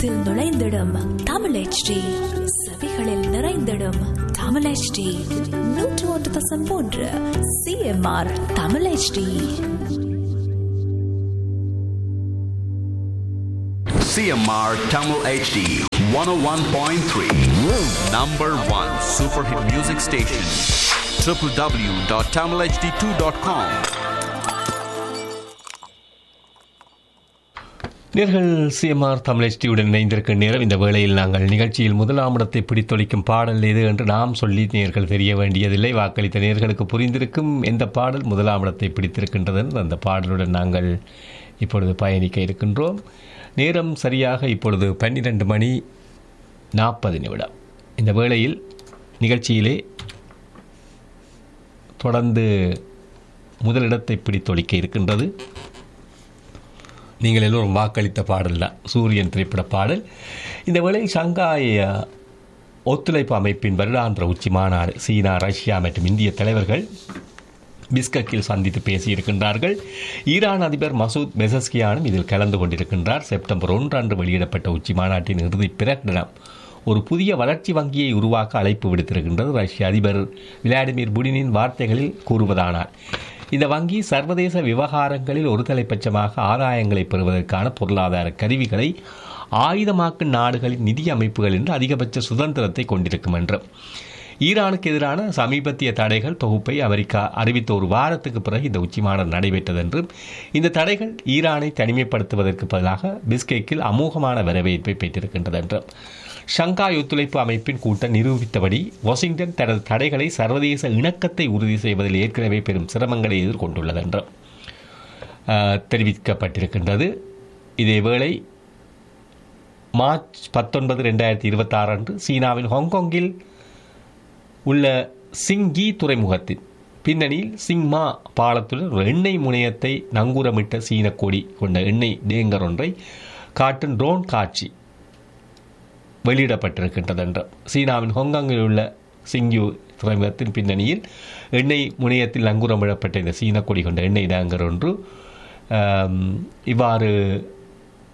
இதயத்தில் நுழைந்திடும் தமிழ் HD, செவிகளில் நிறைந்திடும் Tamil HD. 101.3 CMR Tamil HD. CMR Tamil HD 101.3 number 1 super hit music station www.tamilhd2.com. நேர்கள் CMR Tamil HDயுடன் இணைந்திருக்கும் நேரம். இந்த வேளையில் நாங்கள் நிகழ்ச்சியில் முதலாம் இடத்தை பிடித்தொழிக்கும் பாடல் எது என்று நாம் சொல்லி நேர்கள் தெரிய வேண்டியதில்லை. வாக்களித்த நேர்களுக்கு புரிந்திருக்கும் எந்த பாடல் முதலாம் இடத்தை பிடித்திருக்கின்றது. அந்த பாடலுடன் நாங்கள் இப்பொழுது பயணிக்க இருக்கின்றோம். நேரம் சரியாக இப்பொழுது 12:40. இந்த வேளையில் நிகழ்ச்சியிலே தொடர்ந்து முதலிடத்தை பிடித்தொழிக்க இருக்கின்றது. நீங்கள் எல்லோரும் வாக்களித்த பாடல் தான் சூரியன் திரைப்பட பாடல். இந்த வேளையில் ஷங்காய் ஒத்துழைப்பு அமைப்பின் வருடாந்திர உச்சி மாநாடு சீனா, ரஷ்யா மற்றும் இந்திய தலைவர்கள் பிஸ்கக்கில் சந்தித்து பேசியிருக்கின்றார்கள். ஈரான் அதிபர் மசூத் பெசஸ்கியானும் இதில் கலந்து கொண்டிருக்கின்றார். செப்டம்பர் 1 அன்று வெளியிடப்பட்ட உச்சி மாநாட்டின் இறுதி பிரகடனம் ஒரு புதிய வளர்ச்சி வங்கியை உருவாக்க அழைப்பு விடுத்திருக்கின்றது. ரஷ்ய அதிபர் விளாடிமிர் புடினின் வார்த்தைகளில் கூறுவதானால், இந்த வங்கி சர்வதேச விவகாரங்களில் ஒருதலைப்பட்சமாக ஆதாயங்களை பெறுவதற்கான பொருளாதார கருவிகளை ஆயுதமாக்கும் நாடுகளின் நிதி அமைப்புகள் என்று அதிகபட்ச சுதந்திரத்தை கொண்டிருக்கும் என்றும், ஈரானுக்கு எதிரான சமீபத்திய தடைகள் தொகுப்பை அமெரிக்கா அறிவித்த ஒரு வாரத்துக்கு பிறகு இந்த உச்சிமாநாடு நடைபெற்றது என்றும், இந்த தடைகள் ஈரானை தனிமைப்படுத்துவதற்கு பதிலாக பிஸ்கெக்கில் அமோகமான வரவேற்பை பெற்றிருக்கின்றது என்றும், ஷங்காய் ஒத்துழைப்பு அமைப்பின் கூட்டம் நிரூபித்தபடி வாஷிங்டன் தனது தடைகளை சர்வதேச இணக்கத்தை உறுதி செய்வதில் ஏற்கனவே பெரும் சிரமங்களை எதிர்கொண்டுள்ளது என்றும் தெரிவிக்கப்பட்டிருக்கின்றது. இதேவேளை மார்ச் 19, 2026 அன்று சீனாவின் ஹாங்காங்கில் உள்ள சிங்கி துறைமுகத்தின் பின்னணியில் சிங்மா பாலத்துடன் ஒரு எண்ணெய் முனையத்தை நங்கூரமிட்ட சீன கொடி கொண்ட எண்ணெய் டேங்கர் ஒன்றை காட்டும் ட்ரோன் காட்சி வெளியிடப்பட்டிருக்கின்றது என்றும், சீனாவின் ஹாங்காங்கில் உள்ள சிங்யூ துறைமுகத்தின் பின்னணியில் எண்ணெய் முனையத்தில் நங்கூரமிடப்பட்ட இந்த சீன கொடி கொண்ட எண்ணெய் டேங்கர் ஒன்று இவ்வாறு